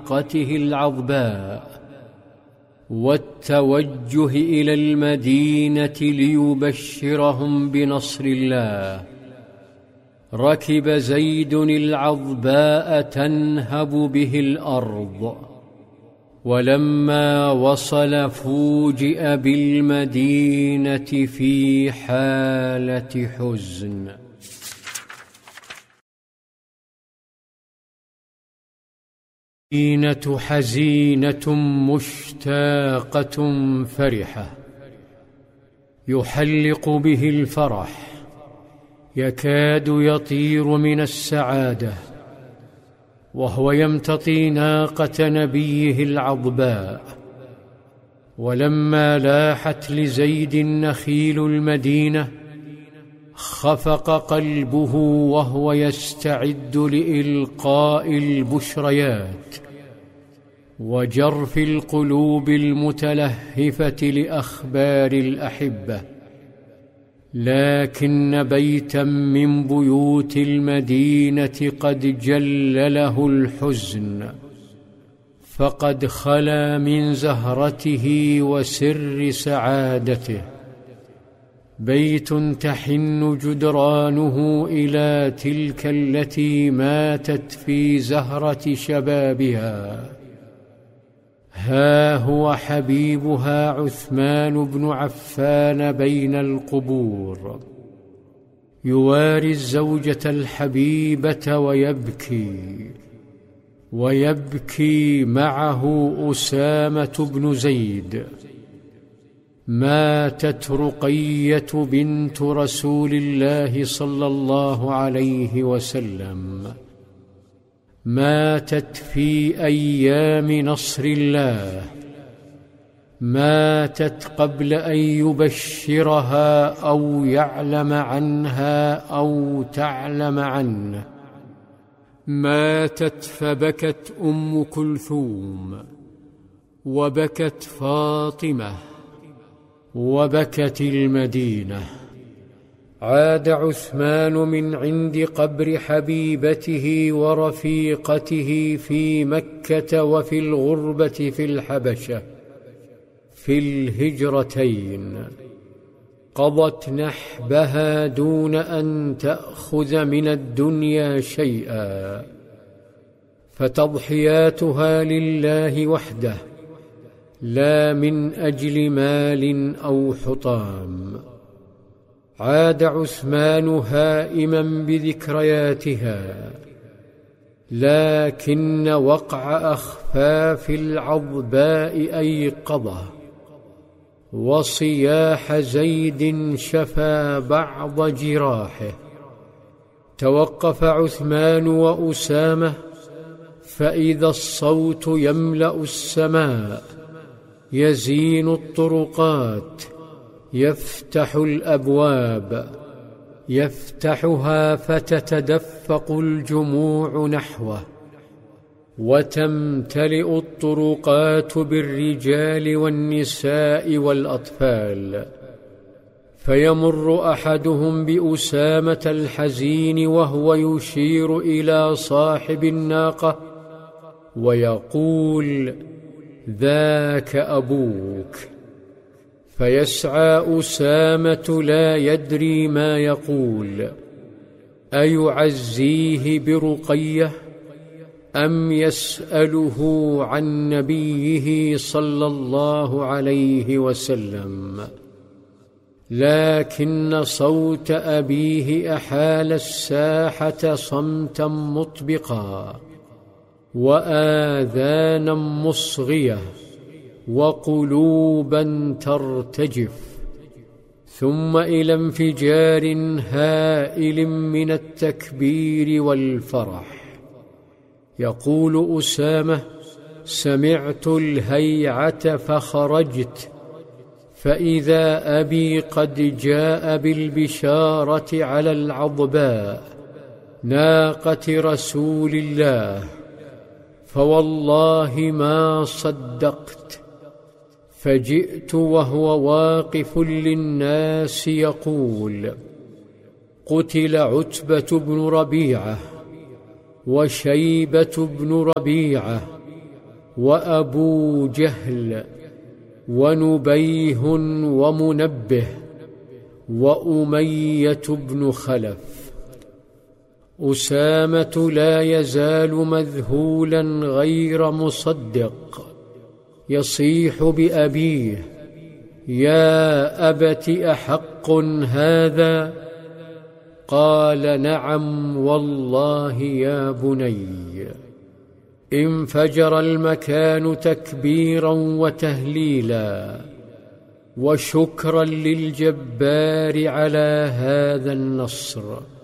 قته العظباء والتوجه إلى المدينة ليبشرهم بنصر الله، ركب زيد العظباء تنهب به الأرض، ولما وصل فوجئ بالمدينة في حالة حزن. المدينة حزينة مشتاقة فرحة، يحلق به الفرح، يكاد يطير من السعادة، وهو يمتطي ناقة نبيه العظباء. ولما لاحت لزيد نخيل المدينة خفق قلبه وهو يستعد لإلقاء البشريات وجرف القلوب المتلهفة لأخبار الأحبة. لكن بيتا من بيوت المدينة قد جلله الحزن، فقد خلا من زهرته وسر سعادته، بيت تحن جدرانه إلى تلك التي ماتت في زهرة شبابها. ها هو حبيبها عثمان بن عفان بين القبور، يواري الزوجة الحبيبة ويبكي معه أسامة بن زيد. ماتت رقية بنت رسول الله صلى الله عليه وسلم، ماتت في أيام نصر الله، ماتت قبل أن يبشرها أو يعلم عنها أو تعلم عنه. ماتت فبكت أم كلثوم، وبكت فاطمة، وبكت المدينة. عاد عثمان من عند قبر حبيبته ورفيقته في مكة وفي الغربة في الحبشة في الهجرتين، قضت نحبها دون أن تأخذ من الدنيا شيئا، فتضحياتها لله وحده، لا من أجل مال أو حطام. عاد عثمان هائما بذكرياتها، لكن وقع أخفاف العظباء أيقظه، وصياح زيد شفى بعض جراحه. توقف عثمان وأسامة، فإذا الصوت يملأ السماء، يزين الطرقات، يفتح الأبواب، يفتحها فتتدفق الجموع نحوه، وتمتلئ الطرقات بالرجال والنساء والأطفال. فيمر أحدهم بأسامة الحزين وهو يشير إلى صاحب الناقة ويقول: ذاك أبوك. فيسعى أسامة لا يدري ما يقول، أيعزيه برقية أم يسأله عن نبيه صلى الله عليه وسلم؟ لكن صوت أبيه أحال الساحة صمتا مطبقا، وآذانا مصغية، وقلوبا ترتجف، ثم إلى انفجار هائل من التكبير والفرح. يقول أسامة: سمعت الهيعة فخرجت، فإذا أبي قد جاء بالبشارة على العظباء ناقة رسول الله، فوالله ما صدقت. فجئت وهو واقف للناس يقول: قتل عتبة بن ربيعة وشيبة بن ربيعة وأبو جهل ونبيه ومنبه وأمية بن خلف. أسامة لا يزال مذهولا غير مصدق، يصيح بأبيه: يا أبت أحق هذا؟ قال: نعم والله يا بني. انفجر المكان تكبيرا وتهليلا وشكرا للجبار على هذا النصر.